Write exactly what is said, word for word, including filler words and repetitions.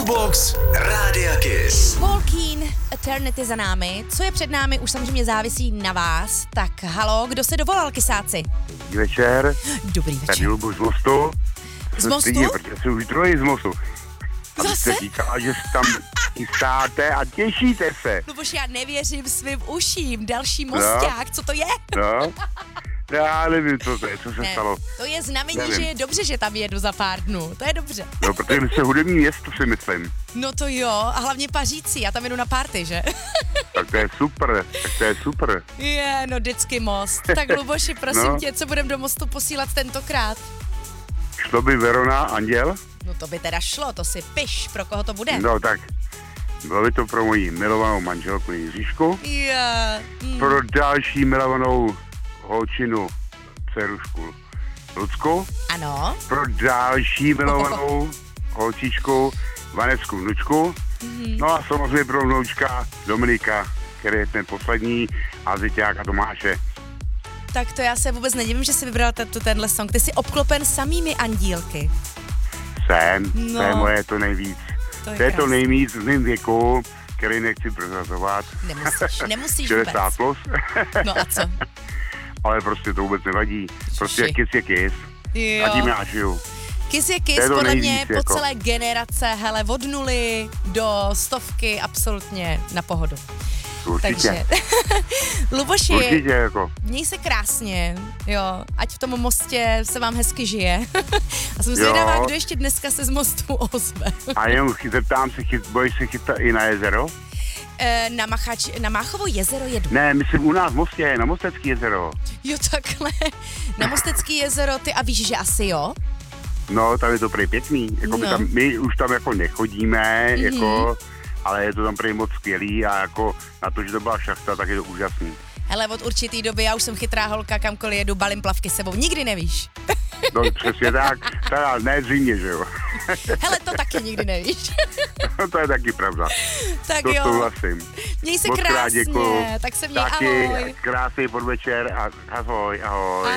Jukebox Rádia Kiss. Paul Keen, Eternity za námi. Co je před námi, už samozřejmě závisí na vás. Tak halo, kdo se dovolal, kysáci? Dobrý večer. Dobrý večer. Tady Lubu z Mostu. Z Mostu? Stejně, protože jsem už druhý z Mostu. Zase? Abyste říkala, že se tam chystáte a těšíte se. Luboš, já nevěřím svým uším. Další mosták, co to je? No. Já nevím, co to je, co se Ne, stalo. to je znamení, Nevím. že je dobře, že tam jedu za pár dnů. To je dobře. No, protože my se hudební město, si myslím. No to jo, a hlavně Paříci, já tam jedu na party, že? Tak to je super, tak to je super. Je, no vždycky most. Tak Luboši, prosím No. tě, co budem do mostu posílat tentokrát? Šlo by Verona Anděl? No to by teda šlo, to si piš, pro koho to bude? No tak, bylo by to pro moji milovanou manželku Jiříšku, Je, mm. pro další milovanou holčinu, dcerušku Lucku, Ano. pro další milovanou holčičku Vanesku vnučku, Mm-hmm. no a samozřejmě pro vnoučka Dominika, který je ten poslední, a Ziťáka Tomáše. Tak to já se vůbec nedivím, že jsi vybral tento, tenhle song. Ty jsi obklopen samými andílky. Jsem, No. to je moje to nejvíc. To je To je to krásný. nejvíc v mém věku, který nechci prozrazovat. Nemusíš, nemusíš šedesát vůbec. plus. No a co? Ale prostě to vůbec nevadí. Prostě Ježiši. kiss je kiss. A tím já žiju. Kiss je To kiss, je to podle nejvíc, mě po jako. celé generace, hele, od nuly do stovky, absolutně na pohodu. Určitě. Takže, Luboši, Určitě jako. měj se krásně, jo, ať v tom mostě se vám hezky žije. A jsem Jo. zvědavá, kdo ještě dneska se z mostu ozve. A jenom chy- zeptám se, chyt, bojíš se chytat i na jezero? E, na, Machač, na Máchovo jezero jedu. Ne, myslím u nás v Mostě, na Mostecký jezero. Jo, takhle. Na Mostecký jezero, ty a víš, že asi jo? No, tam je to prý pěkný. Jako my, No. tam, my už tam jako nechodíme, Mhm. jako, ale je to tam prý moc skvělý a jako na to, že to byla šachta, tak je to úžasný. Hele, od určitý doby já už jsem chytrá holka, kamkoliv jedu, balím plavky sebou, nikdy nevíš. No přesně tak, teda ne zřejmě, že jo. Hele, to taky nikdy nevíš. To je taky pravda. Tak To jo, souhlasím. měj se Moc krát krásně, děkuju. tak se měj, Taky ahoj. krásný podvečer a ahoj, ahoj.